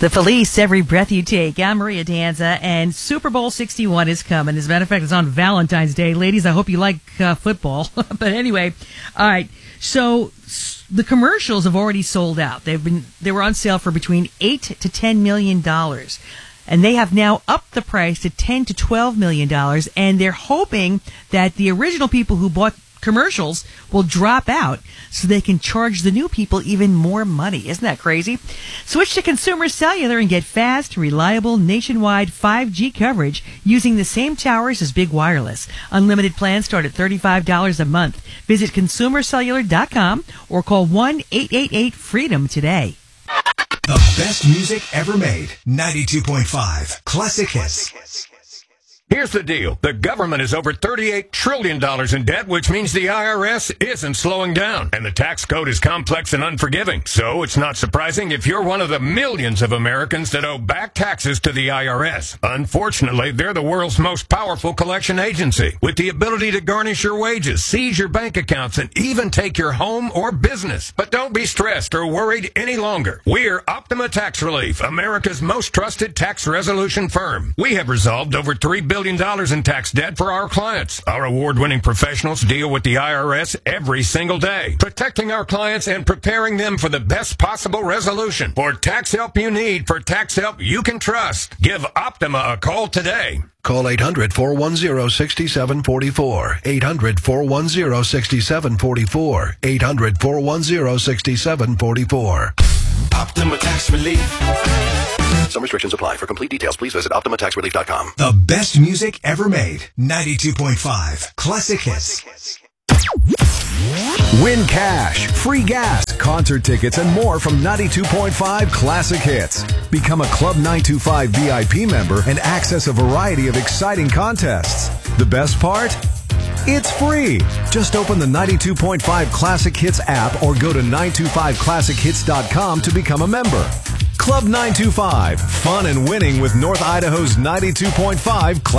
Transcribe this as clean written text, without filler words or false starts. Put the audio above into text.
The Felice, Every Breath You Take. I'm Maria Danza, and Super Bowl 61 is coming. As a matter of fact, it's on Valentine's Day. Ladies, I hope you like football. But anyway, all right. So the commercials have already sold out. They were on sale for between $8 to $10 million. And they have now upped the price to $10 to $12 million. And they're hoping that the original people who bought commercials will drop out so they can charge the new people even more money. Isn't that crazy? Switch to Consumer Cellular and get fast, reliable, nationwide 5G coverage using the same towers as Big Wireless. Unlimited plans start at $35 a month. Visit consumercellular.com or call 1-888-FREEDOM today. The best music ever made. 92.5 Classic Hits. Here's the deal. The government is over $38 trillion in debt, which means the IRS isn't slowing down. And the tax code is complex and unforgiving. So it's not surprising if you're one of the millions of Americans that owe back taxes to the IRS. Unfortunately, they're the world's most powerful collection agency, with the ability to garnish your wages, seize your bank accounts, and even take your home or business. But don't be stressed or worried any longer. We're Optima Tax Relief, America's most trusted tax resolution firm. We have resolved over $3 billion in tax debt for our clients. Our award-winning professionals deal with the IRS every single day, protecting our clients and preparing them for the best possible resolution. For tax help you need, for tax help you can trust, give Optima a call today. Call 800-410-6744. 800-410-6744. 800-410-6744. Optima Tax Relief. Some restrictions apply. For complete details, please visit OptimaTaxRelief.com. The best music ever made. 92.5 Classic Hits. Win cash, free gas, concert tickets, and more from 92.5 Classic Hits. Become a Club 925 VIP member and access a variety of exciting contests. The best part? It's free. Just open the 92.5 Classic Hits app or go to 925classichits.com to become a member. Club 925. Fun and winning with North Idaho's 92.5